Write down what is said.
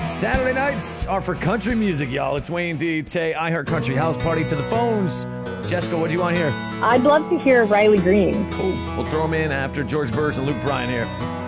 Saturday nights are for country music, y'all. It's Wayne D. Tay, I Heart Country House Party to the phones. Jessica, what do you want to hear? I'd love to hear Riley Green. Cool. We'll throw him in after George Burns and Luke Bryan here.